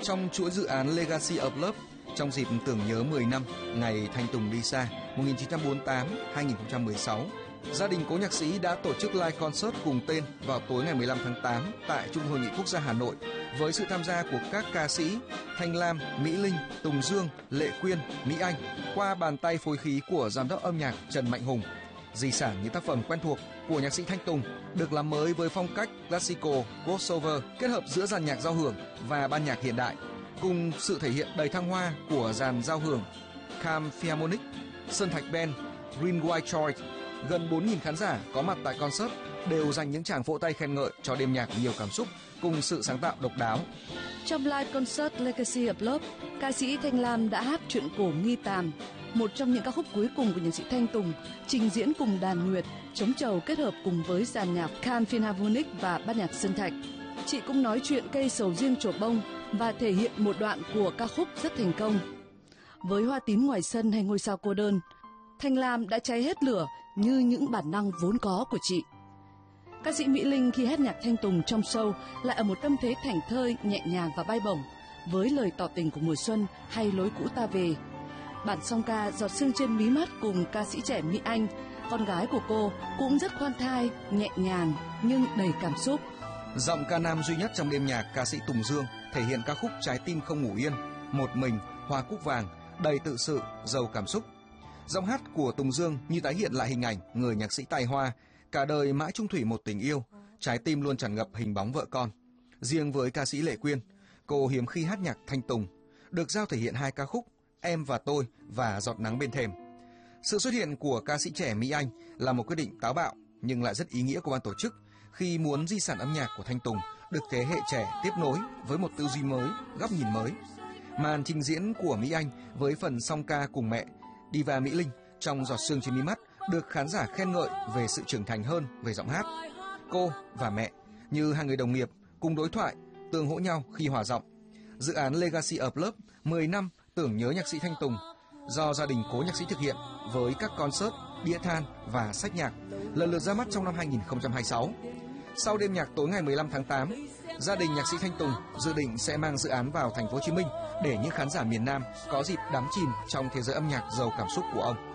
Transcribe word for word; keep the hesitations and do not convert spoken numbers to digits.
Trong chuỗi dự án Legacy of Love, trong dịp tưởng nhớ mười năm ngày Thanh Tùng đi xa một nghìn chín trăm bốn mươi tám đến hai nghìn không trăm mười sáu, gia đình cố nhạc sĩ đã tổ chức live concert cùng tên vào tối ngày mười lăm tháng tám tại Trung Hội nghị Quốc gia Hà Nội với sự tham gia của các ca sĩ Thanh Lam, Mỹ Linh, Tùng Dương, Lệ Quyên, Mỹ Anh qua bàn tay phối khí của giám đốc âm nhạc Trần Mạnh Hùng. Di sản những tác phẩm quen thuộc của nhạc sĩ Thanh Tùng được làm mới với phong cách classical crossover kết hợp giữa dàn nhạc giao hưởng và ban nhạc hiện đại, cùng sự thể hiện đầy thăng hoa của dàn giao hưởng Cam Philharmonic, Sơn Thạch Band, Green White Choice. Gần bốn nghìn khán giả có mặt tại concert đều dành những tràng vỗ tay khen ngợi cho đêm nhạc nhiều cảm xúc cùng sự sáng tạo độc đáo. Trong live concert Legacy of Love, ca sĩ Thanh Lam đã hát truyện cổ Nghi Tàm, một trong những ca khúc cuối cùng của nhạc sĩ Thanh Tùng, trình diễn cùng đàn nguyệt, trống trầu kết hợp cùng với dàn nhạc Cam Philharmonic và ban nhạc Sơn Thạch. Chị cũng nói chuyện cây sầu riêng trổ bông và thể hiện một đoạn của ca khúc rất thành công. Với Hoa Tím Ngoài Sân hay Ngôi Sao Cô Đơn, Thanh Lam đã cháy hết lửa như những bản năng vốn có của chị. Ca sĩ Mỹ Linh khi hát nhạc Thanh Tùng trong show lại ở một tâm thế thảnh thơi, nhẹ nhàng và bay bổng với lời tỏ tình của mùa xuân hay Lối Cũ Ta Về. Bản song ca Giọt Sương Trên Mí Mắt cùng ca sĩ trẻ Mỹ Anh, con gái của cô, cũng rất khoan thai, nhẹ nhàng nhưng đầy cảm xúc. Giọng ca nam duy nhất trong đêm nhạc, ca sĩ Tùng Dương thể hiện ca khúc Trái Tim Không Ngủ Yên, Một Mình, Hoa Cúc Vàng, đầy tự sự, giàu cảm xúc. Giọng hát của Tùng Dương như tái hiện lại hình ảnh người nhạc sĩ tài hoa, cả đời mãi chung thủy một tình yêu, trái tim luôn tràn ngập hình bóng vợ con. Riêng với ca sĩ Lệ Quyên, cô hiếm khi hát nhạc Thanh Tùng, được giao thể hiện hai ca khúc Em Và Tôi và Giọt Nắng Bên Thềm. Sự xuất hiện của ca sĩ trẻ Mỹ Anh là một quyết định táo bạo nhưng lại rất ý nghĩa của ban tổ chức khi muốn di sản âm nhạc của Thanh Tùng được thế hệ trẻ tiếp nối với một tư duy mới, góc nhìn mới. Màn trình diễn của Mỹ Anh với phần song ca cùng mẹ Diva Mỹ Linh trong Giọt Sương Trên Mí Mắt được khán giả khen ngợi về sự trưởng thành hơn về giọng hát. Cô và mẹ như hai người đồng nghiệp cùng đối thoại, tương hỗ nhau khi hòa giọng. Dự án Legacy of Love mười năm tưởng nhớ nhạc sĩ Thanh Tùng do gia đình cố nhạc sĩ thực hiện với các concert, đĩa than và sách nhạc lần lượt ra mắt trong năm hai nghìn không trăm hai mươi sáu. Sau đêm nhạc tối ngày mười lăm tháng tám, gia đình nhạc sĩ Thanh Tùng dự định sẽ mang dự án vào thành phố Hồ Chí Minh để những khán giả miền Nam có dịp đắm chìm trong thế giới âm nhạc giàu cảm xúc của ông.